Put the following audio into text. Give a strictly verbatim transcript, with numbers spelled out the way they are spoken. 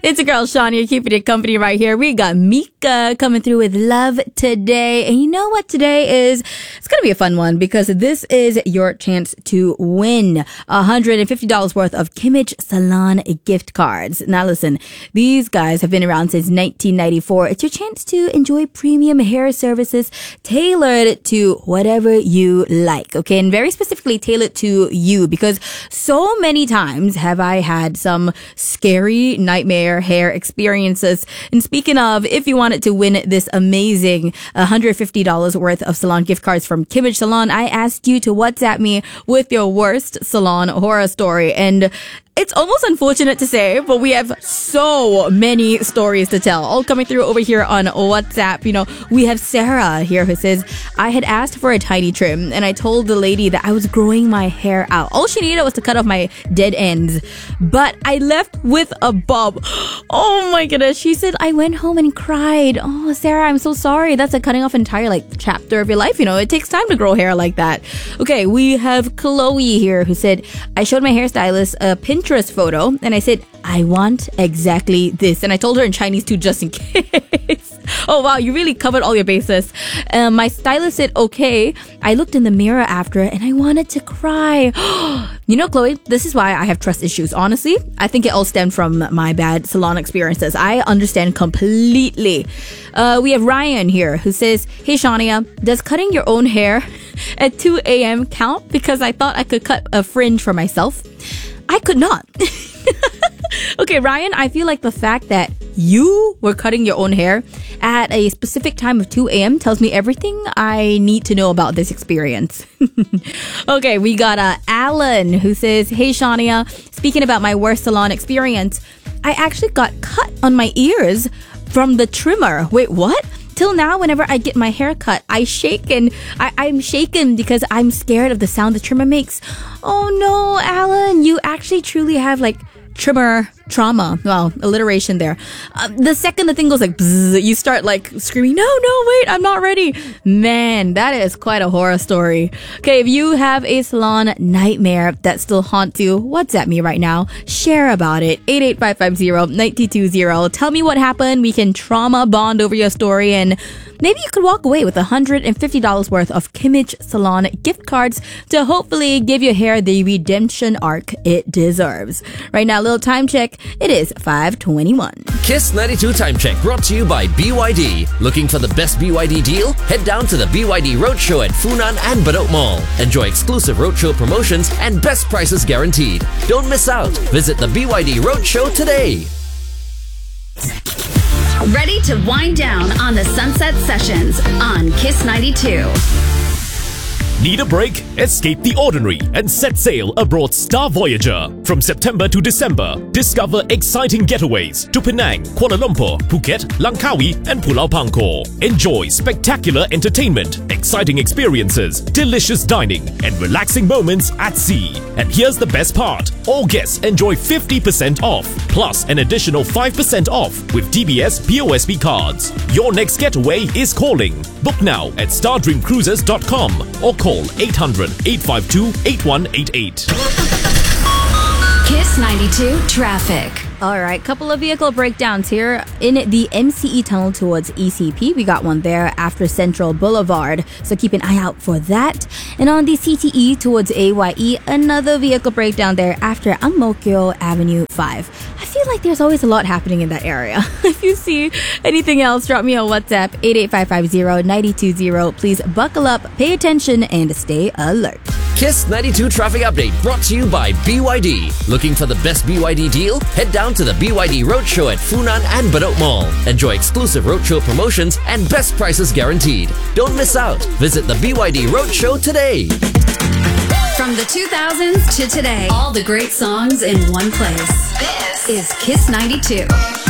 It's a girl, Shania, keeping it company right here. We got Mika coming through with Love Today. And you know what today is? It's going to be a fun one because this is your chance to win one hundred fifty dollars worth of Kimmage Salon gift cards. Now listen, these guys have been around since nineteen ninety-four. It's your chance to enjoy premium hair services tailored to whatever you like. Okay, and very specifically tailored to you because so many times have I had some scary nightmare hair experiences. And speaking of, if you wanted to win this amazing one hundred fifty dollars worth of salon gift cards from Kimmage Salon, I asked you to WhatsApp me with your worst salon horror story. And it's almost unfortunate to say, but we have so many stories to tell, all coming through over here on WhatsApp. You know, we have Sarah here who says, I had asked for a tiny trim and I told the lady that I was growing my hair out. All she needed was to cut off my dead ends, but I left with a bob. Oh my goodness. She said, I went home and cried. Oh, Sarah, I'm so sorry. That's a cutting off entire like chapter of your life. You know, it takes time to grow hair like that. Okay, we have Chloe here who said, I showed my hairstylist a Pinterest photo and I said, I want exactly this. And I told her in Chinese too, just in case. Oh wow, you really covered all your bases. Um, my stylist said, okay. I looked in the mirror after and I wanted to cry. You know, Chloe, this is why I have trust issues. Honestly, I think it all stemmed from my bad salon experiences. I understand completely. Uh, we have Ryan here who says, hey Shania, does cutting your own hair at two a.m. count? Because I thought I could cut a fringe for myself. I could not. Okay, Ryan, I feel like the fact that you were cutting your own hair at a specific time of two a.m. tells me everything I need to know about this experience. Okay, we got uh, Alan who says, hey Shania, speaking about my worst salon experience, I actually got cut on my ears from the trimmer. Wait, what? Till now, whenever I get my hair cut, I shake and I, I'm shaken because I'm scared of the sound the trimmer makes. Oh no, Alan, you actually truly have like trimmer trauma. Well, alliteration there. Uh, the second the thing goes like bzzz, you start like screaming, no, no, wait, I'm not ready. Man, that is quite a horror story. Okay, if you have a salon nightmare that still haunts you, WhatsApp me right now. Share about it. eight eight five five zero nine two two zero. Tell me what happened. We can trauma bond over your story and maybe you could walk away with one hundred fifty dollars worth of Kimmage Salon gift cards to hopefully give your hair the redemption arc it deserves. Right now, little time check. It is five twenty-one. Kiss ninety-two Time Check brought to you by B Y D. Looking for the best B Y D deal? Head down to the B Y D Roadshow at Funan and Bedok Mall. Enjoy exclusive roadshow promotions and best prices guaranteed. Don't miss out. Visit the B Y D Roadshow today. Ready to wind down on the Sunset Sessions on Kiss ninety-two. Need a break? Escape the ordinary and set sail aboard Star Voyager. From September to December, discover exciting getaways to Penang, Kuala Lumpur, Phuket, Langkawi, and Pulau Pangkor. Enjoy spectacular entertainment, exciting experiences, delicious dining, and relaxing moments at sea. And here's the best part. All guests enjoy fifty percent off, plus an additional five percent off with D B S P O S B cards. Your next getaway is calling. Book now at star dream cruises dot com or call eight hundred, eight five two, eight one eight eight. Kiss ninety-two Traffic. All right, couple of vehicle breakdowns here. In the M C E tunnel towards E C P, we got one there after Central Boulevard, so keep an eye out for that. And on the C T E towards A Y E, another vehicle breakdown there after Ang Mo Kio Avenue five. I feel like there's always a lot happening in that area. If you see anything else, drop me a WhatsApp, eight eight five five zero nine two zero. Please buckle up, pay attention, and stay alert. Kiss ninety-two Traffic Update brought to you by B Y D. Looking for the best B Y D deal? Head down to the B Y D Roadshow at Funan and Bedok Mall. Enjoy exclusive roadshow promotions and best prices guaranteed. Don't miss out. Visit the B Y D Roadshow today. From the two thousands to today, all the great songs in one place. This is Kiss ninety-two.